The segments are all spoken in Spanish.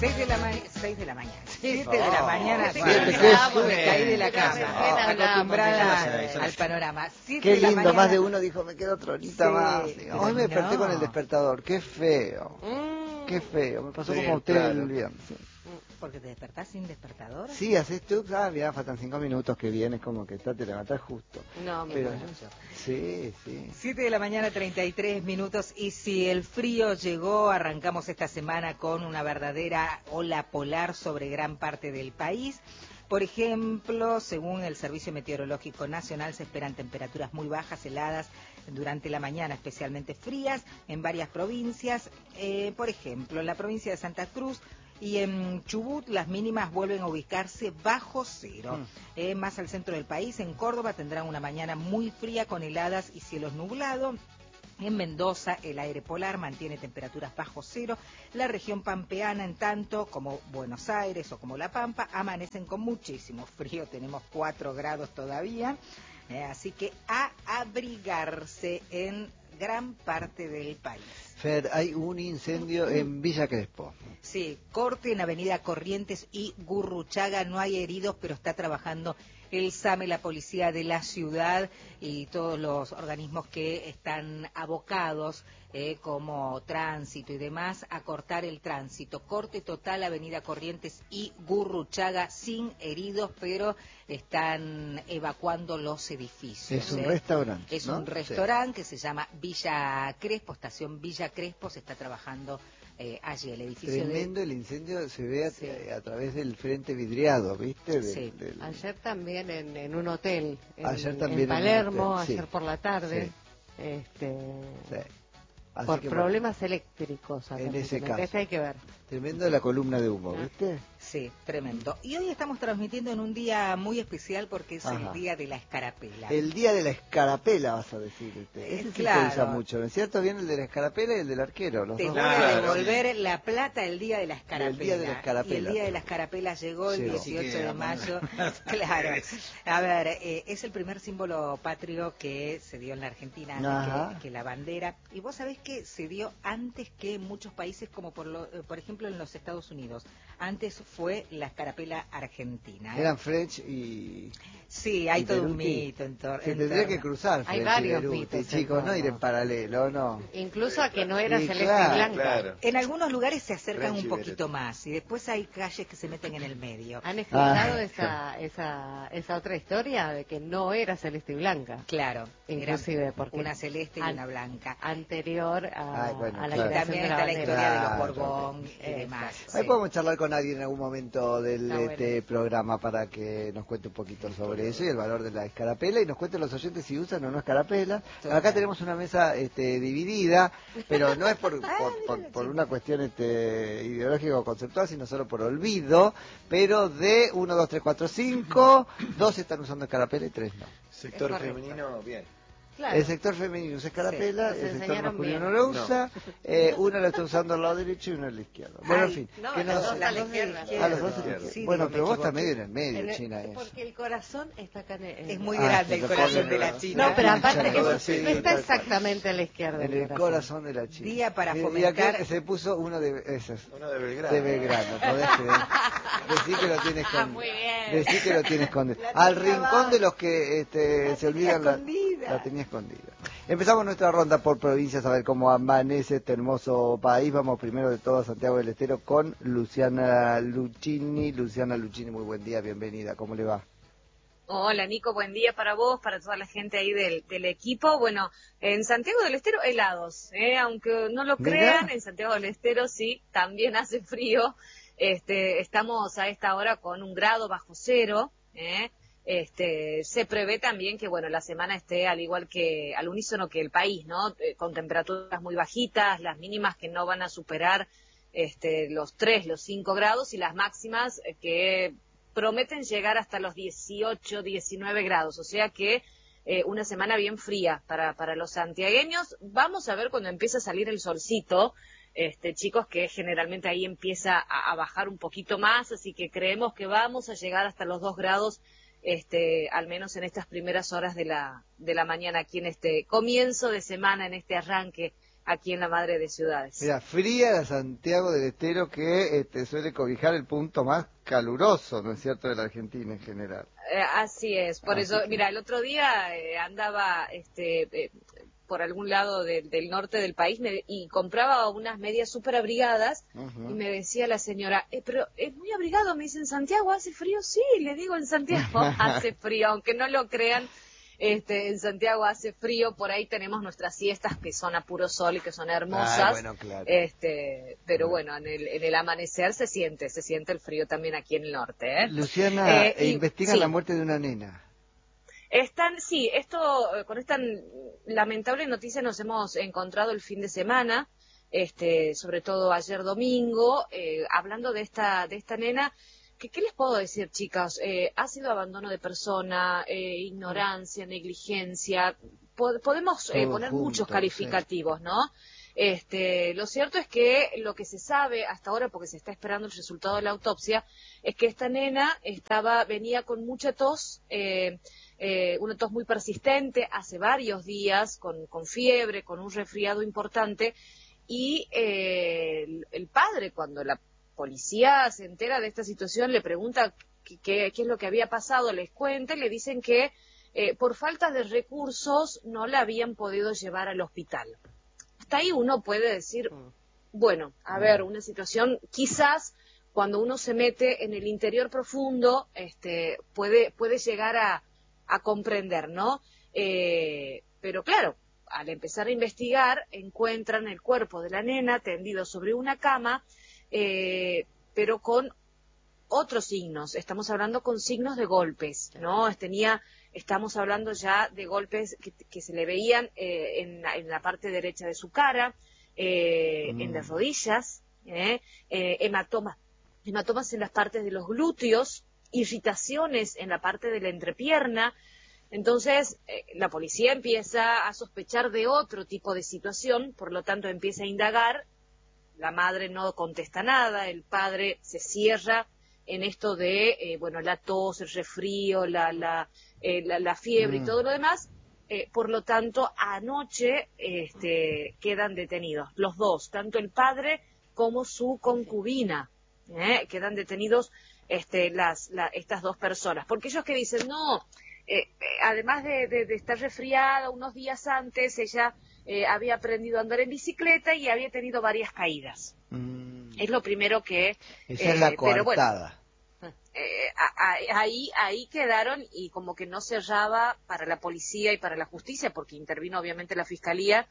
6 de la mañana, 7 de la mañana, me caí de la cama, acostumbrada al panorama. Qué lindo, más de uno dijo, me quedo otra horita más. Hoy me desperté con el despertador, qué feo, me pasó como a usted el viernes. ¿Porque te despertás sin despertador? Sí, haces tú, mirá, faltan 5 minutos que vienes, como que te levantás justo. No, me pero sí. 7 de la mañana, 33 minutos, y si el frío llegó, arrancamos esta semana con una verdadera ola polar sobre gran parte del país. Por ejemplo, según el Servicio Meteorológico Nacional, se esperan temperaturas muy bajas, heladas durante la mañana, especialmente frías, en varias provincias. Por ejemplo, en la provincia de Santa Cruz y en Chubut las mínimas vuelven a ubicarse bajo cero. Más al centro del país, en Córdoba, tendrán una mañana muy fría con heladas y cielos nublados. En Mendoza, el aire polar mantiene temperaturas bajo cero. La región pampeana, en tanto, como Buenos Aires o como La Pampa, amanecen con muchísimo frío. Tenemos 4 grados todavía. Así que a abrigarse en gran parte del país. Fer, hay un incendio en Villa Crespo. Sí, corte en Avenida Corrientes y Gurruchaga. No hay heridos, pero está trabajando el SAME, la policía de la ciudad y todos los organismos que están abocados, como tránsito y demás, a cortar el tránsito. Corte total Avenida Corrientes y Gurruchaga, sin heridos, pero están evacuando los edificios. Es un restaurante, Es ¿no? un restaurante que se llama Villa Crespo, estación Villa Crespo, se está trabajando allí el edificio. Tremendo el incendio, se ve a través del frente vidriado, ¿viste? Ayer también en un hotel, en Palermo, hotel, ayer por la tarde, Así por que, problemas eléctricos. En ese caso. Hay que ver. Tremendo la columna de humo, ¿viste? Sí, tremendo. Y hoy estamos transmitiendo en un día muy especial porque es el día de la escarapela. El día de la escarapela, vas a decir. Ese sí claro. se usa mucho, ¿no es cierto? Viene el de la escarapela y el del arquero. Los Te dos. voy a devolver la plata el día de la escarapela. El día de la escarapela. Y el día de la escarapela llegó el 18 de mayo. Claro. A ver, es el primer símbolo patrio que se dio en la Argentina antes que la bandera. Y vos sabés que se dio antes que en muchos países, como por ejemplo en los Estados Unidos. Antes fue la escarapela argentina. Eran French y... Sí, hay todo un mito en torno. Se tendría que cruzar hay French varios y Beruti, mitos, chicos, no ir en paralelo, no. Incluso a que no era celeste y blanca. Claro. En algunos lugares se acercan French un y poquito más y después hay calles que se meten en el medio. ¿Han escuchado esa otra historia de que no era celeste y blanca? Claro, inclusive porque una celeste y una blanca. Anterior a la y creación también de la está la bandera. historia de los Borbón y demás. Ahí podemos charlar con alguien en algún momento del programa para que nos cuente un poquito sobre eso y el valor de la escarapela y nos cuenten los oyentes si usan o no escarapela. Acá tenemos una mesa dividida, pero no es por una cuestión ideológica o conceptual, sino solo por olvido, pero de 1, 2, 3, 4, 5, 2 están usando escarapela y 3 no. Sector femenino, bien. Claro. El sector femenino usa escarapela, el sector masculino no lo usa, uno lo está usando al lado derecho y uno al lado izquierdo. Bueno, en fin. No, los dos a la izquierda. Los dos a la izquierda. Sí, bueno, digo, pero me vos estás equivoqué. medio en el medio, China. Porque el corazón está acá es muy grande el corazón de la China. No, pero aparte no Sí, está exactamente a la izquierda. En el corazón de la China. Día para Y fomentar. acá se puso uno de esos. Uno de Belgrano. De Belgrano, podés creer. Decí que lo tienes escondido. Muy bien. Decí que lo tienes escondido. Al rincón de los que se olvidan la tenía escondida. Empezamos nuestra ronda por provincias a ver cómo amanece este hermoso país. Vamos primero de todo a Santiago del Estero con Luciana Luchini. Luciana Luchini, muy buen día, bienvenida. ¿Cómo le va? Hola Nico, buen día para vos, para toda la gente ahí del equipo. Bueno, en Santiago del Estero helados, aunque no lo crean, en Santiago del Estero sí, también hace frío. Estamos a esta hora con 1 grado bajo cero. Se prevé también que bueno, la semana esté al unísono que el país, ¿no? Con temperaturas muy bajitas, las mínimas que no van a superar los 3, los 5 grados y las máximas que prometen llegar hasta los 18, 19 grados, o sea que una semana bien fría para los santiagueños. Vamos a ver cuando empieza a salir el solcito, chicos, que generalmente ahí empieza a bajar un poquito más, así que creemos que vamos a llegar hasta los 2 grados, al menos en estas primeras horas de la mañana, aquí en este comienzo de semana, en este arranque aquí en la Madre de Ciudades. Mira, fría la Santiago del Estero, que suele cobijar el punto más caluroso, ¿no es cierto?, de la Argentina en general. Así es, por eso, mira, el otro día andaba por algún lado del norte del país y compraba unas medias súper abrigadas y me decía la señora, pero es muy abrigado, me dice, ¿en Santiago hace frío? Sí, le digo, en Santiago hace frío, aunque no lo crean. En Santiago hace frío, por ahí tenemos nuestras siestas que son a puro sol y que son hermosas, bueno, claro. Pero bueno, en el amanecer se siente el frío también aquí en el norte. Luciana, investigan sí. la muerte de una nena. Con esta lamentable noticia nos hemos encontrado el fin de semana, sobre todo ayer domingo, hablando de esta nena. ¿Qué les puedo decir, chicas? Ha sido abandono de persona, ignorancia, negligencia. Podemos poner junto, muchos calificativos, sí. ¿No? Lo cierto es que lo que se sabe hasta ahora, porque se está esperando el resultado de la autopsia, es que esta nena venía con mucha tos, una tos muy persistente, hace varios días, con fiebre, con un resfriado importante, y el padre, cuando la policía se entera de esta situación, le pregunta qué es lo que había pasado, les cuenta y le dicen que por falta de recursos no la habían podido llevar al hospital. Hasta ahí uno puede decir, bueno, a ver, una situación, quizás cuando uno se mete en el interior profundo, puede llegar a comprender, ¿no? Pero claro, al empezar a investigar, encuentran el cuerpo de la nena tendido sobre una cama, pero con otros signos. Estamos hablando con signos de golpes, ¿no? Estamos hablando ya de golpes que se le veían en la parte derecha de su cara, en las rodillas, hematomas en las partes de los glúteos, irritaciones en la parte de la entrepierna. Entonces, la policía empieza a sospechar de otro tipo de situación, por lo tanto empieza a indagar. La madre no contesta nada, el padre se cierra en esto de, la tos, el resfrío, la fiebre y todo lo demás. Por lo tanto, anoche quedan detenidos los dos, tanto el padre como su concubina. Quedan detenidos estas dos personas. Porque ellos que dicen, no, además de estar resfriada unos días antes, ella había aprendido a andar en bicicleta y había tenido varias caídas. Es lo primero que... Esa es la coartada. Pero bueno, ahí quedaron, y como que no cerraba para la policía y para la justicia, porque intervino obviamente la fiscalía,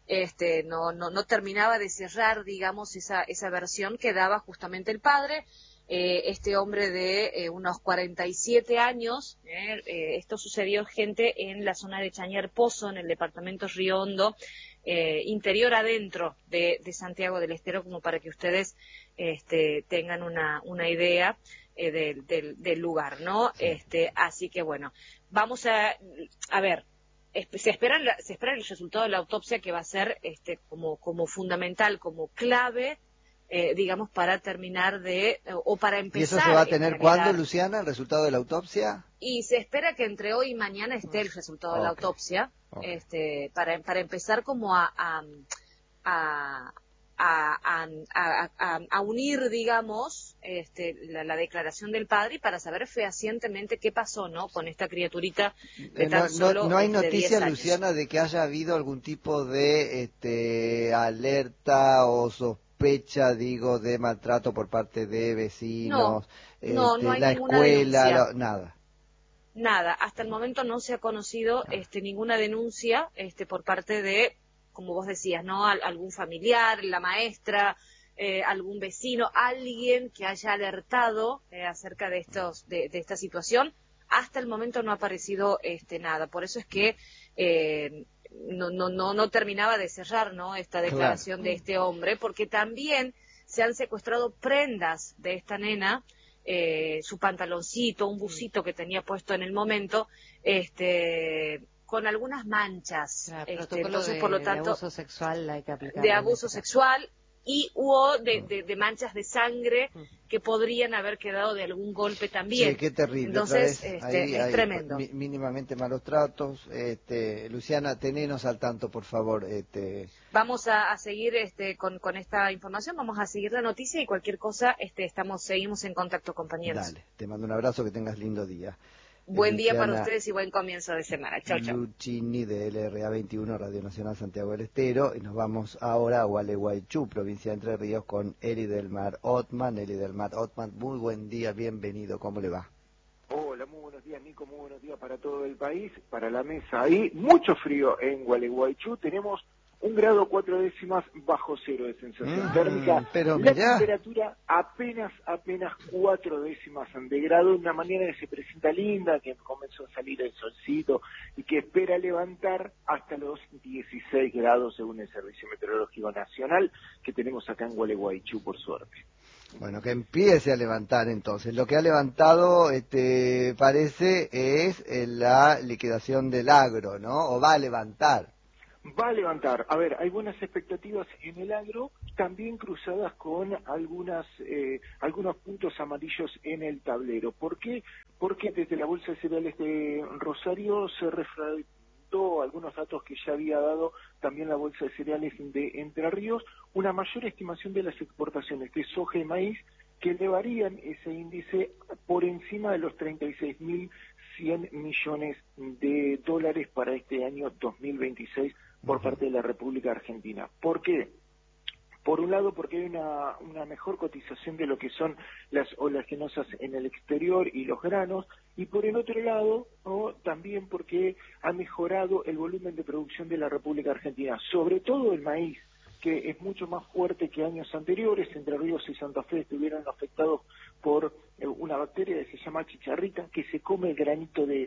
no terminaba de cerrar, digamos, esa versión que daba justamente el padre. Este hombre de unos 47 años, esto sucedió, gente, en la zona de Chañar Pozo, en el departamento Río Hondo, interior adentro de Santiago del Estero, como para que ustedes tengan una idea del lugar, ¿no? Así que bueno, vamos a ver. Se espera el resultado de la autopsia, que va a ser como fundamental, como clave, digamos, para terminar o para empezar. ¿Y eso se va a tener cuándo, Luciana, el resultado de la autopsia? Y se espera que entre hoy y mañana esté el resultado de la autopsia, para empezar como a unir, digamos, la declaración del padre, y para saber fehacientemente qué pasó, ¿no?, con esta criaturita de tan solo no hay 10 noticia, años. Luciana, de que haya habido algún tipo de alerta o sospecha, digo, de maltrato por parte de vecinos, no hay la ninguna escuela, denuncia. Nada. Hasta el momento no se ha conocido ninguna denuncia por parte de, como vos decías, ¿no?, algún familiar, la maestra, algún vecino, alguien que haya alertado acerca de esta situación. Hasta el momento no ha aparecido nada. Por eso es que no terminaba de cerrar, ¿no?, esta declaración de este hombre, porque también se han secuestrado prendas de esta nena, su pantaloncito, un busito que tenía puesto en el momento, con algunas manchas. Protocolo Entonces, por lo tanto, de abuso sexual hay que aplicar. De abuso sexual. y hubo de manchas de sangre que podrían haber quedado de algún golpe también. Sí, qué terrible. Entonces, Ahí es hay tremendo. Mínimamente malos tratos. Luciana, tenenos al tanto, por favor. Vamos a seguir con esta información, vamos a seguir la noticia y cualquier cosa seguimos en contacto, compañeros. Dale, te mando un abrazo, que tengas lindo día. Buen día Luciana para ustedes y buen comienzo de semana. Chau, chau. Luchini de LRA 21, Radio Nacional Santiago del Estero, y nos vamos ahora a Gualeguaychú, provincia de Entre Ríos, con Eri del Mar Otman. Eri del Mar Otman, muy buen día, bienvenido, ¿cómo le va? Hola, muy buenos días, Nico, muy buenos días para todo el país, para la mesa ahí. Mucho frío en Gualeguaychú, tenemos 1 grado 4 décimas bajo cero de sensación térmica. Pero la mirá, temperatura apenas 4 décimas de grado, una mañana que se presenta linda, que comenzó a salir el solcito y que espera levantar hasta los 16 grados según el Servicio Meteorológico Nacional que tenemos acá en Gualeguaychú, por suerte. bueno, que empiece a levantar entonces. Lo que ha levantado, parece, es la liquidación del agro, ¿no? O va a levantar. Va a levantar. A ver, hay buenas expectativas en el agro, también cruzadas con algunos puntos amarillos en el tablero. ¿Por qué? Porque desde la Bolsa de Cereales de Rosario se refrendó algunos datos que ya había dado también la Bolsa de Cereales de Entre Ríos, una mayor estimación de las exportaciones de soja y maíz que elevarían ese índice por encima de los 36.100 millones de dólares para este año 2026 por parte de la República Argentina. ¿Por qué? Por un lado, porque hay una mejor cotización de lo que son las oleaginosas en el exterior y los granos, y por el otro lado, ¿no?, también porque ha mejorado el volumen de producción de la República Argentina, sobre todo el maíz, que es mucho más fuerte que años anteriores. Entre Ríos y Santa Fe estuvieron afectados por una bacteria que se llama chicharrita, que se come el granito de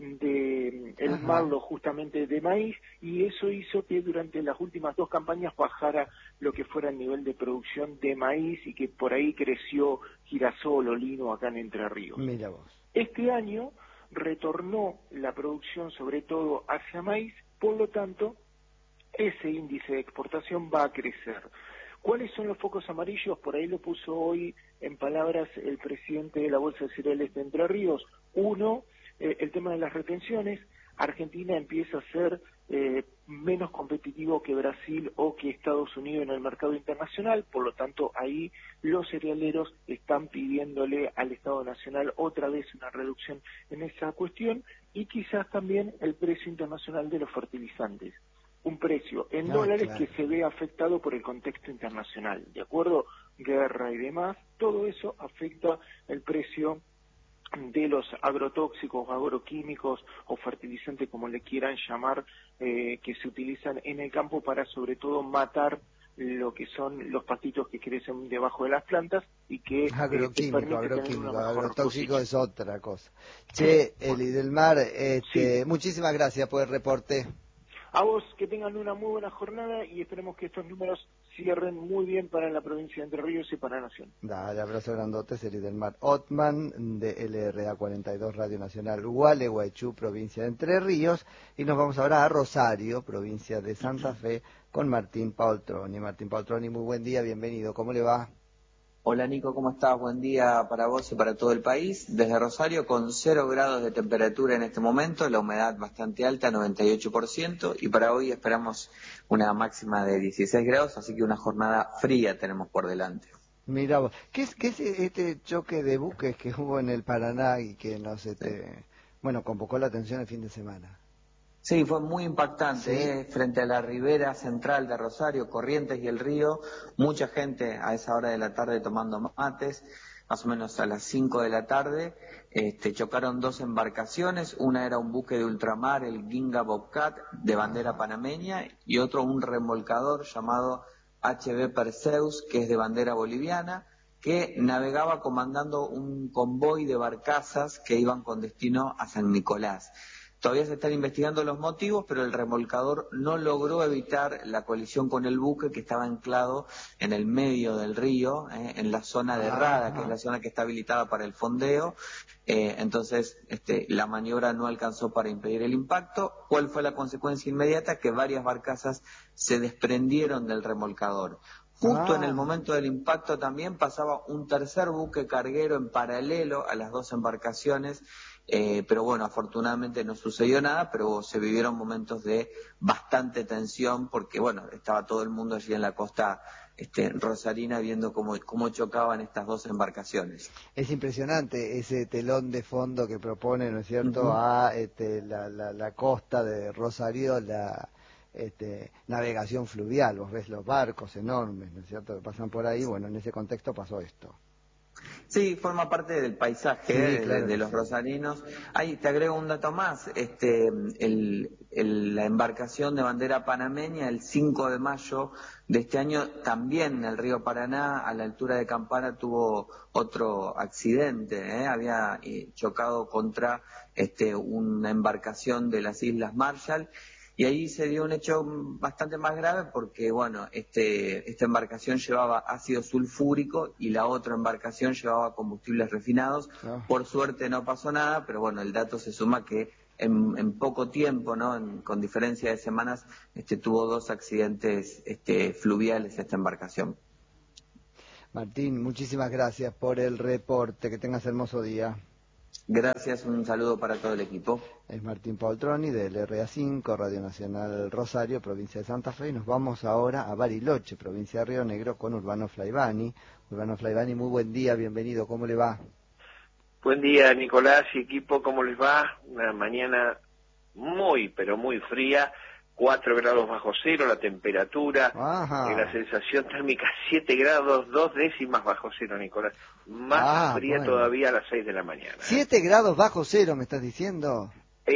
el marlo justamente de maíz, y eso hizo que durante las últimas 2 campañas bajara lo que fuera el nivel de producción de maíz y que por ahí creció girasol o lino acá en Entre Ríos. Mira vos. Este año retornó la producción sobre todo hacia maíz, por lo tanto ese índice de exportación va a crecer. ¿Cuáles son los focos amarillos? Por ahí lo puso hoy en palabras el presidente de la Bolsa de Cereales de Entre Ríos. Uno, el tema de las retenciones. Argentina empieza a ser menos competitivo que Brasil o que Estados Unidos en el mercado internacional, por lo tanto ahí los cerealeros están pidiéndole al Estado Nacional otra vez una reducción en esa cuestión, y quizás también el precio internacional de los fertilizantes. Un precio en dólares que se ve afectado por el contexto internacional, ¿de acuerdo? Guerra y demás, todo eso afecta el precio de los agrotóxicos, agroquímicos o fertilizantes, como le quieran llamar, que se utilizan en el campo para sobre todo matar lo que son los pastitos que crecen debajo de las plantas y que agrotóxico es otra cosa. Che, Eli del Mar, sí. Muchísimas gracias por el reporte. A vos, que tengan una muy buena jornada y esperemos que estos números cierren muy bien para la provincia de Entre Ríos y para la Nación. Dale, abrazo grandote, Eli del Mar Otman, de LRA 42, Radio Nacional Gualeguaychú, provincia de Entre Ríos, y nos vamos ahora a Rosario, provincia de Santa Fe, con Martín Paultroni. Martín Paultroni, muy buen día, bienvenido, ¿cómo le va? Hola Nico, ¿cómo estás? Buen día para vos y para todo el país. Desde Rosario con 0 grados de temperatura en este momento, la humedad bastante alta, 98%, y para hoy esperamos una máxima de 16 grados, así que una jornada fría tenemos por delante. Mira vos, ¿qué es este choque de buques que hubo en el Paraná y que convocó la atención el fin de semana? Sí, fue muy impactante, frente a la ribera central de Rosario, Corrientes y el río, mucha gente a esa hora de la tarde tomando mates, más o menos a las 5 de la tarde, chocaron 2 embarcaciones, una era un buque de ultramar, el Ginga Bobcat, de bandera panameña, y otro un remolcador llamado HB Perseus, que es de bandera boliviana, que navegaba comandando un convoy de barcazas que iban con destino a San Nicolás. Todavía se están investigando los motivos, pero el remolcador no logró evitar la colisión con el buque que estaba anclado en el medio del río, en la zona de Rada, que es la zona que está habilitada para el fondeo. Entonces, la maniobra no alcanzó para impedir el impacto. ¿Cuál fue la consecuencia inmediata? Que varias barcazas se desprendieron del remolcador. Justo en el momento del impacto también pasaba un tercer buque carguero en paralelo a las dos embarcaciones, pero bueno, afortunadamente no sucedió nada, pero se vivieron momentos de bastante tensión porque bueno, estaba todo el mundo allí en la costa rosarina viendo cómo chocaban estas dos embarcaciones. Es impresionante ese telón de fondo que propone, ¿no es cierto?, a la costa de Rosario, la navegación fluvial. Vos ves los barcos enormes, ¿no es cierto?, que pasan por ahí. Bueno, en ese contexto pasó esto. Sí, forma parte del paisaje, sí, claro, de los rosarinos. Ahí te agrego un dato más, la embarcación de bandera panameña el 5 de mayo de este año también en el río Paraná, a la altura de Campana, tuvo otro accidente, había chocado contra una embarcación de las Islas Marshall. Y ahí se dio un hecho bastante más grave porque, bueno, esta embarcación llevaba ácido sulfúrico y la otra embarcación llevaba combustibles refinados. Por suerte no pasó nada, pero bueno, el dato se suma que en poco tiempo, ¿no? Con diferencia de semanas, tuvo dos accidentes fluviales esta embarcación. Martín, muchísimas gracias por el reporte. Que tengas hermoso día. Gracias, un saludo para todo el equipo. Es Martín Paultroni del RA5, Radio Nacional Rosario, provincia de Santa Fe, y nos vamos ahora a Bariloche, provincia de Río Negro, con Urbano Flaivani. Urbano Flaivani, muy buen día, bienvenido, ¿cómo le va? Buen día, Nicolás y equipo, ¿cómo les va? Una mañana muy, pero muy fría, 4 grados bajo cero la temperatura, la sensación térmica 7 grados, 2 décimas bajo cero, Nicolás. Más fría todavía a las 6 de la mañana. 7 grados bajo cero, ¿me estás diciendo?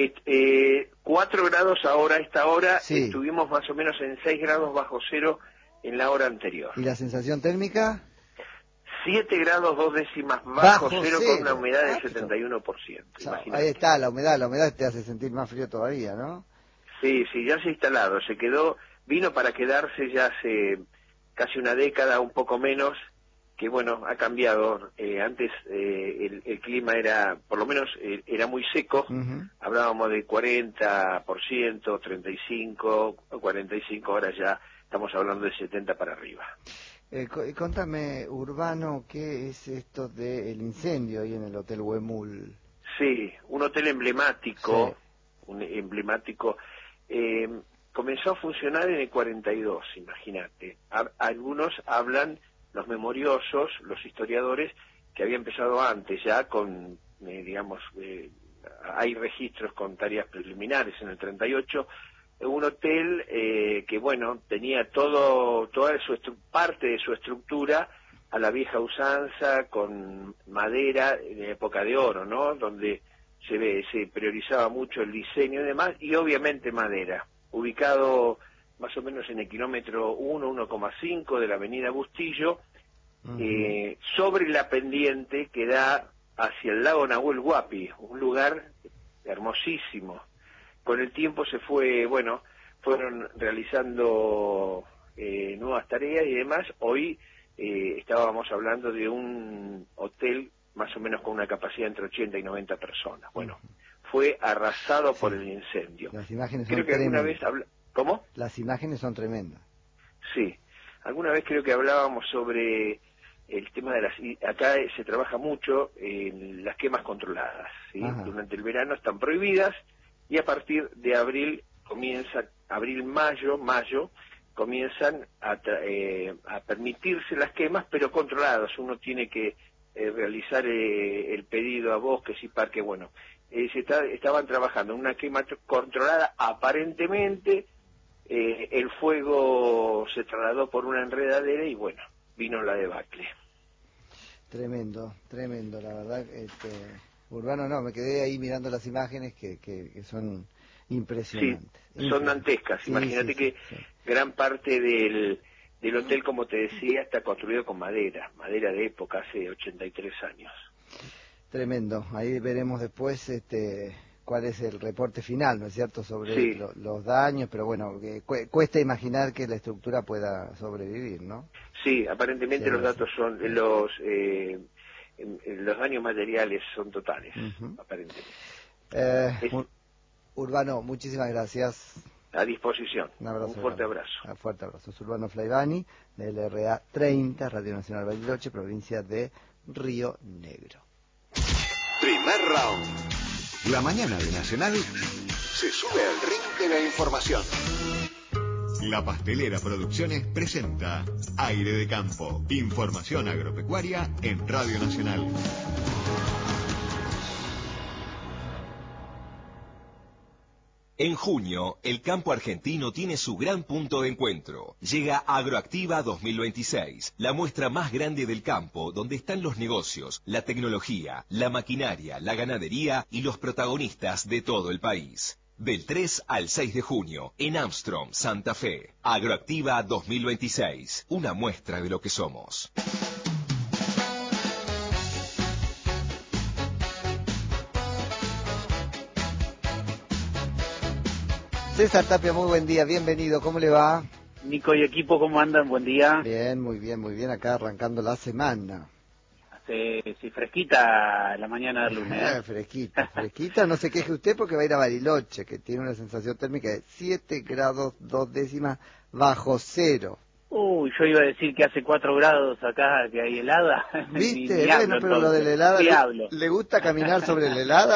4 grados ahora, a esta hora, sí. Estuvimos más o menos en 6 grados bajo cero en la hora anterior. ¿Y la sensación térmica? 7 grados, 2 décimas bajo cero con una humedad del 71%. Ahí está, la humedad te hace sentir más frío todavía, ¿no? Sí, ya se ha instalado, vino para quedarse ya hace casi una década, un poco menos, que bueno, ha cambiado. Antes el clima era, por lo menos, era muy seco, hablábamos de 40%, 35, 45, ahora ya estamos hablando de 70 para arriba. Contame, Urbano, ¿qué es esto del incendio ahí en el Hotel Huemul? Sí, un hotel emblemático, comenzó a funcionar en el 42, imagínate. Algunos hablan, los memoriosos, los historiadores, que había empezado antes ya con, hay registros con tareas preliminares en el 38, un hotel que, bueno, tenía parte de su estructura a la vieja usanza, con madera en época de oro, ¿no? Donde se priorizaba mucho el diseño y demás, y obviamente madera, ubicado más o menos en el kilómetro 1,5 de la avenida Bustillo, sobre la pendiente que da hacia el lago Nahuel Huapi, un lugar hermosísimo. Con el tiempo fueron realizando nuevas tareas y demás. Hoy estábamos hablando de un hotel más o menos con una capacidad entre 80 y 90 personas. Bueno, fue arrasado por el incendio. Las imágenes creo son que tremendas. alguna vez ¿Cómo? Las imágenes son tremendas. Sí. Alguna vez creo que hablábamos sobre el tema de acá se trabaja mucho en las quemas controladas, ¿sí? Durante el verano están prohibidas y a partir de abril mayo, comienzan a permitirse las quemas, pero controladas. Uno tiene que realizar el pedido a bosques y parques. Bueno, estaban trabajando en una quema controlada aparentemente. El fuego se trasladó por una enredadera y bueno, vino la debacle. Tremendo, la verdad. Urbano, no, me quedé ahí mirando las imágenes que son impresionantes. Sí, son dantescas. Imagínate que gran parte del hotel, como te decía, está construido con madera de época, hace 83 años. Tremendo. Ahí veremos después cuál es el reporte final, ¿no es cierto?, sobre los daños, pero bueno, cuesta imaginar que la estructura pueda sobrevivir, ¿no? Sí, aparentemente los datos son, los daños materiales son totales, aparentemente. Urbano, muchísimas gracias. a disposición. Un fuerte abrazo. Un fuerte abrazo. Urbano Flaivani, del RA 30, Radio Nacional Bariloche, provincia de Río Negro. Primer round. La mañana de Nacional se sube al ring de la información. La Pastelera Producciones presenta Aire de Campo. Información agropecuaria en Radio Nacional. En junio, el campo argentino tiene su gran punto de encuentro. Llega Agroactiva 2026, la muestra más grande del campo, donde están los negocios, la tecnología, la maquinaria, la ganadería y los protagonistas de todo el país. Del 3 al 6 de junio, en Armstrong, Santa Fe. Agroactiva 2026, una muestra de lo que somos. César Tapia, muy buen día, bienvenido, ¿cómo le va? Nico y equipo, ¿cómo andan? Buen día. Bien, muy bien, acá arrancando la semana. Sí, fresquita la mañana del lunes. Fresquita, no se queje usted porque va a ir a Bariloche, que tiene una sensación térmica de 7 grados 2 décimas bajo cero. Uy, yo iba a decir que hace 4 grados acá, que hay helada. ¿Viste? Ni Bueno, hablo, pero lo de la helada, ¿le gusta caminar sobre la helada?